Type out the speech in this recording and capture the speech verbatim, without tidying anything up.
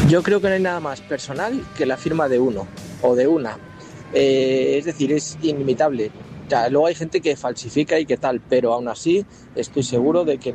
Yo creo que no hay nada más personal que la firma de uno o de una. Eh, es decir, es inimitable. O sea, luego hay gente que falsifica y que tal, pero aún así estoy seguro de que